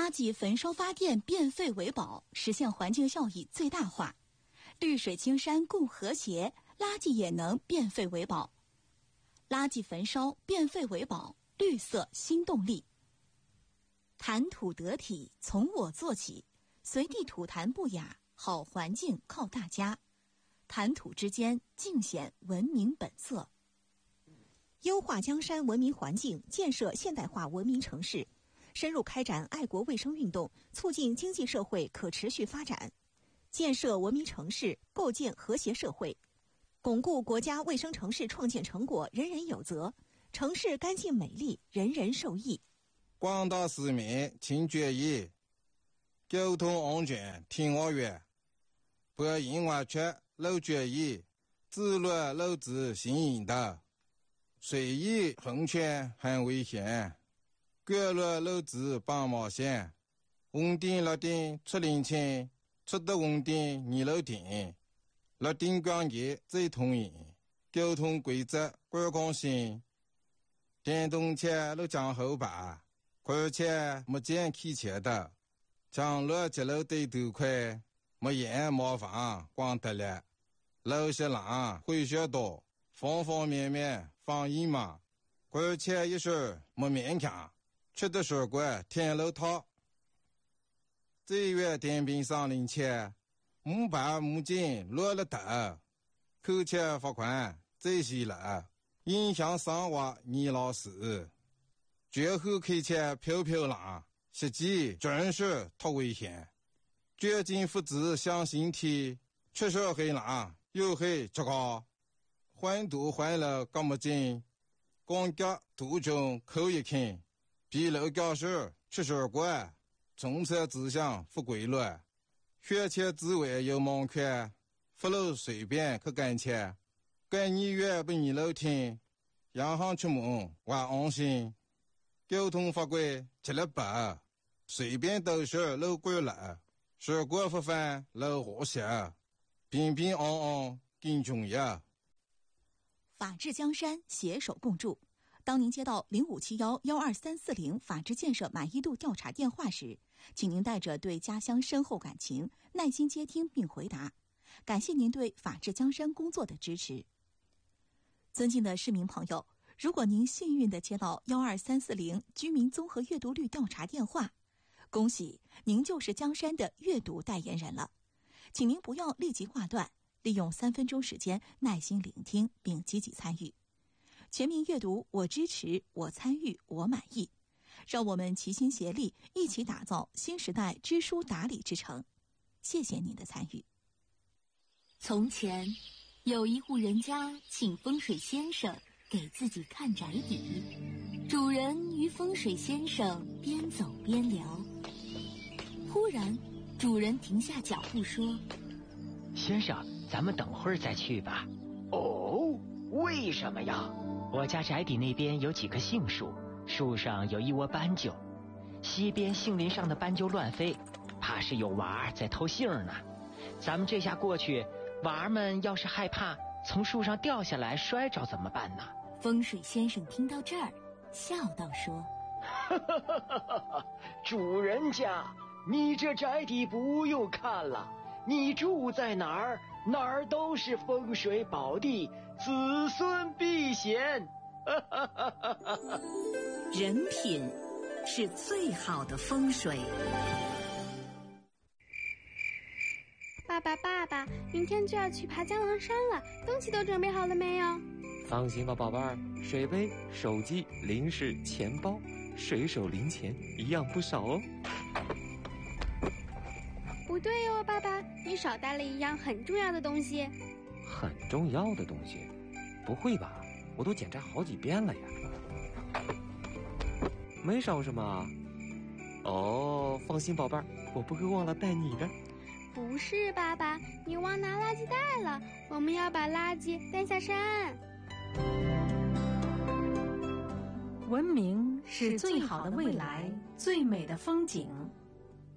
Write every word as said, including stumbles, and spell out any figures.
垃圾焚烧发电，变废为宝，实现环境效益最大化。绿水青山共和谐，垃圾也能变废为宝。垃圾焚烧，变废为宝，绿色新动力。谈吐得体，从我做起，随地吐痰不雅，好环境靠大家。谈吐之间，尽显文明本色。 优化江山文明环境，建设现代化文明城市，深入开展爱国卫生运动，促进经济社会可持续发展，建设文明城市，构建和谐社会，巩固国家卫生城市创建成果人人有责，城市干净美丽，人人受益。 广大市民请注意，交通安全听我话，不因为却漏注意，自乱漏子行引导，随意横穿很危险，过路漏子绑毛线，红灯绿灯出零钱，出得红灯你漏停，绿灯光节最通行，交通规则观光性，电动车都讲后排，而且没见开车的，将路节路对头快，没烟麻烦光得了，路些浪会学多，方方面面防疫嘛，而且一时没勉强，吃的水果天路套。这月电瓶上零钱，木板木筋落了头，扣钱罚款这些了，影响生活你老死。绝后开车飘飘浪，实际真是太危险。绝境父子向心体，确实很浪，又很糟糕。环堵环了干么紧，光脚途中扣一看，比路教室确实怪，从车指向不规律，学车之外有盲圈，不路随便去赶车，赶你越不你路听，洋行出门我安心。交通法规吃了白，随便都是路过了，事故不犯路和谐，平平安安更重要。 法治江山，携手共筑。当您接到零五七幺幺二三四零法治建设满意度调查电话时，请您带着对家乡深厚感情，耐心接听并回答。感谢您对法治江山工作的支持。尊敬的市民朋友，如果您幸运地接到幺二三四零居民综合阅读率调查电话，恭喜您就是江山的阅读代言人了。请您不要立即挂断，利用三分钟时间耐心聆听并积极参与。全民阅读，我支持，我参与，我满意。让我们齐心协力，一起打造新时代知书达理之城。谢谢您的参与。 从前，有一户人家请风水先生给自己看宅邸，主人与风水先生边走边聊。忽然，主人停下脚步说：“ 先生，咱们等会儿再去吧。”“哦，为什么呀？”“我家宅邸那边有几棵杏树，树上有一窝斑鸠，西边杏林上的斑鸠乱飞，怕是有娃儿在偷杏呢。咱们这下过去，娃儿们要是害怕从树上掉下来摔着怎么办呢？” 风水先生听到这儿，笑道说：“ 主人家，你这宅邸不用看了，你住在哪儿，哪儿都是风水宝地，子孙必显。” 人品是最好的风水。 爸爸，爸爸，明天就要去爬江郎山了，东西都准备好了没有？ 放心吧，宝贝儿，水杯、手机、零食、钱包，随手零钱一样不少哦。 不对哦，爸爸，你少带了一样很重要的东西。 很重要的东西？不会吧？我都检查好几遍了呀。没少什么？哦，放心，宝贝儿，我不会忘了带你的。 不是，爸爸，你忘拿垃圾袋了，我们要把垃圾带下山。 文明是最好的未来，最美的风景。